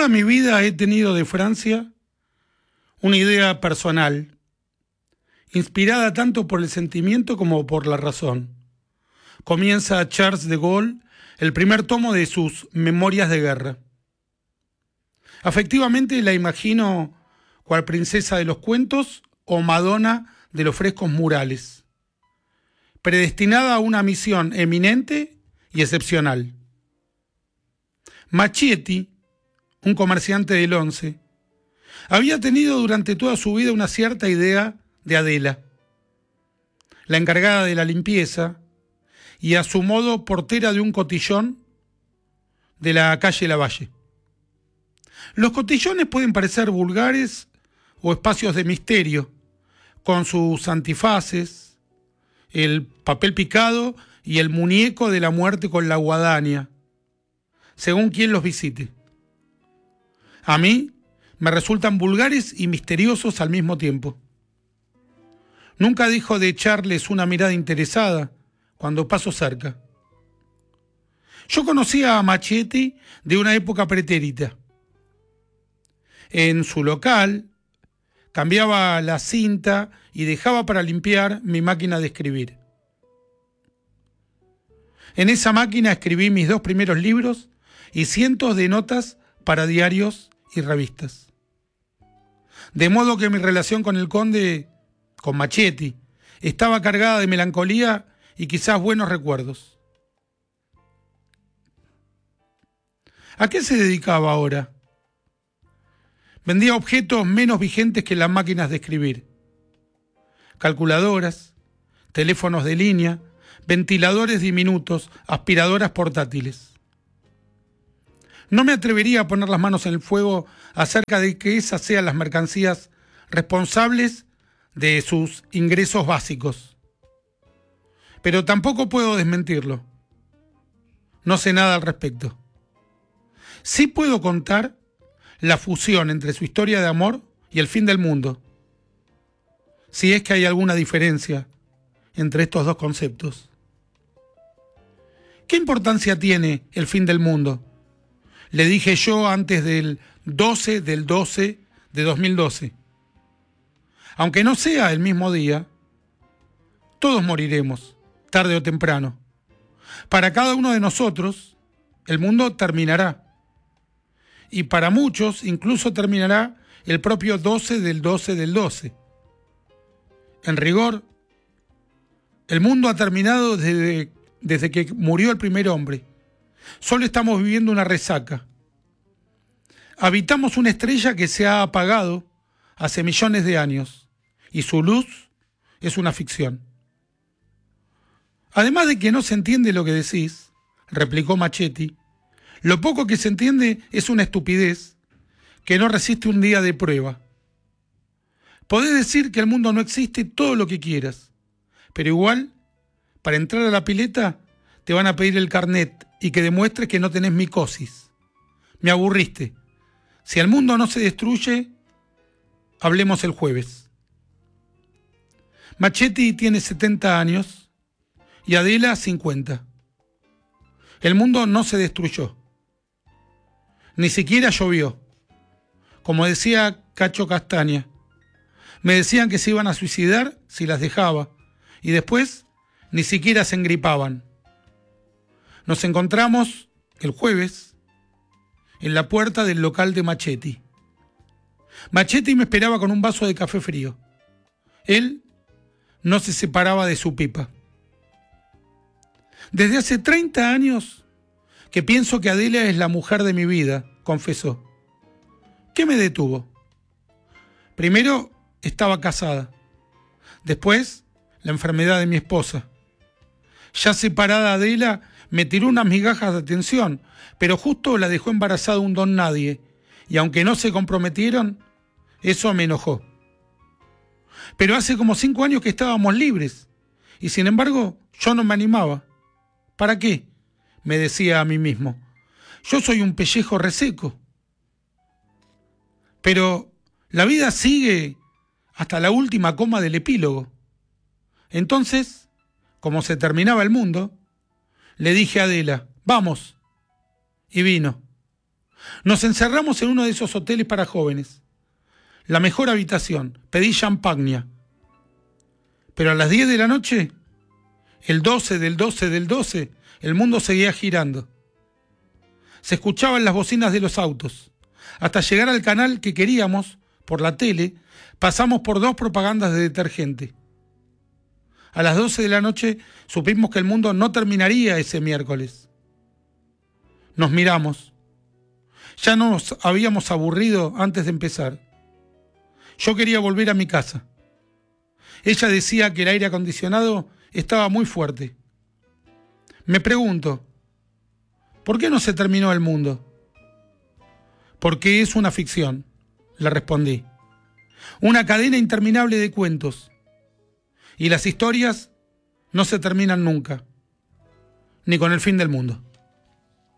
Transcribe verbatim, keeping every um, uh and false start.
Toda mi vida he tenido de Francia una idea personal, inspirada tanto por el sentimiento como por la razón. Comienza Charles de Gaulle el primer tomo de sus Memorias de Guerra. Afectivamente la imagino cual princesa de los cuentos o Madonna de los frescos murales, predestinada a una misión eminente y excepcional. Machetti, un comerciante del Once, había tenido durante toda su vida una cierta idea de Adela, la encargada de la limpieza y a su modo portera de un cotillón de la calle Lavalle. Los cotillones pueden parecer vulgares o espacios de misterio, con sus antifaces, el papel picado y el muñeco de la muerte con la guadaña, según quien los visite. A mí me resultan vulgares y misteriosos al mismo tiempo. Nunca dejo de echarles una mirada interesada cuando paso cerca. Yo conocía a Machetti de una época pretérita. En su local cambiaba la cinta y dejaba para limpiar mi máquina de escribir. En esa máquina escribí mis dos primeros libros y cientos de notas para diarios y revistas. De modo que mi relación con el conde, con Machetti, estaba cargada de melancolía y quizás buenos recuerdos. ¿A qué se dedicaba ahora? Vendía objetos menos vigentes que las máquinas de escribir. Calculadoras, teléfonos de línea, ventiladores diminutos, aspiradoras portátiles. No me atrevería a poner las manos en el fuego acerca de que esas sean las mercancías responsables de sus ingresos básicos. Pero tampoco puedo desmentirlo. No sé nada al respecto. Sí puedo contar la fusión entre su historia de amor y el fin del mundo, si es que hay alguna diferencia entre estos dos conceptos. ¿Qué importancia tiene el fin del mundo? Le dije yo antes del doce del doce de dos mil doce. Aunque no sea el mismo día, todos moriremos, tarde o temprano. Para cada uno de nosotros, el mundo terminará. Y para muchos incluso terminará el propio doce del doce del doce. En rigor, el mundo ha terminado desde, desde que murió el primer hombre. Solo estamos viviendo una resaca. Habitamos una estrella que se ha apagado hace millones de años y su luz es una ficción. Además de que no se entiende lo que decís, replicó Machetti, lo poco que se entiende es una estupidez que no resiste un día de prueba. Podés decir que el mundo no existe todo lo que quieras, pero igual, para entrar a la pileta, te van a pedir el carnet y que demuestres que no tenés micosis. Me aburriste. Si el mundo no se destruye, hablemos el jueves. Machetti tiene setenta años y Adela cincuenta. El mundo no se destruyó. Ni siquiera llovió. Como decía Cacho Castaña, me decían que se iban a suicidar si las dejaba y después ni siquiera se engripaban. Nos encontramos el jueves en la puerta del local de Machetti. Machetti me esperaba con un vaso de café frío. Él no se separaba de su pipa. Desde hace treinta años que pienso que Adela es la mujer de mi vida, confesó. ¿Qué me detuvo? Primero estaba casada. Después, la enfermedad de mi esposa. Ya separada Adela, me tiró unas migajas de atención, pero justo la dejó embarazada un don nadie, y aunque no se comprometieron, eso me enojó. Pero hace como cinco años que estábamos libres, y sin embargo, yo no me animaba. ¿Para qué?, me decía a mí mismo. Yo soy un pellejo reseco. Pero la vida sigue hasta la última coma del epílogo. Entonces, como se terminaba el mundo, le dije a Adela, vamos. Y vino. Nos encerramos en uno de esos hoteles para jóvenes. La mejor habitación, pedí champaña. Pero a las diez de la noche, el doce del doce del doce, el mundo seguía girando. Se escuchaban las bocinas de los autos. Hasta llegar al canal que queríamos, por la tele, pasamos por dos propagandas de detergente. A las doce de la noche supimos que el mundo no terminaría ese miércoles. Nos miramos. Ya nos habíamos aburrido antes de empezar. Yo quería volver a mi casa. Ella decía que el aire acondicionado estaba muy fuerte. Me pregunto, ¿por qué no se terminó el mundo? Porque es una ficción, le respondí. Una cadena interminable de cuentos. Y las historias no se terminan nunca, ni con el fin del mundo.